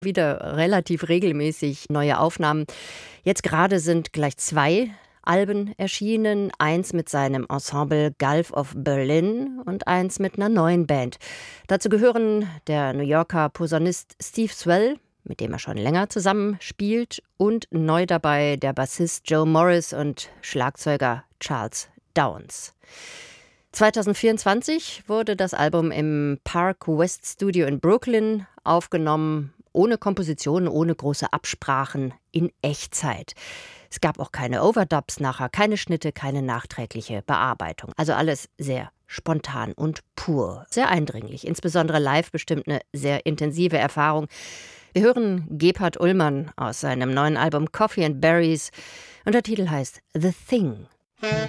Wieder relativ regelmäßig neue Aufnahmen. Jetzt gerade sind gleich 2 Alben erschienen, eins mit seinem Ensemble Gulf of Berlin und eins mit einer neuen Band. Dazu gehören der New Yorker Posaunist Steve Swell, mit dem er schon länger zusammen spielt, und neu dabei der Bassist Joe Morris und Schlagzeuger Charles Downs. 2024 wurde das Album im Park West Studio in Brooklyn aufgenommen, ohne Kompositionen, ohne große Absprachen, in Echtzeit. Es gab auch keine Overdubs nachher, keine Schnitte, keine nachträgliche Bearbeitung. Also alles sehr spontan und pur, sehr eindringlich. Insbesondere live bestimmt eine sehr intensive Erfahrung. Wir hören Gebhard Ullmann aus seinem neuen Album Coffee and Berries und der Titel heißt The Thing.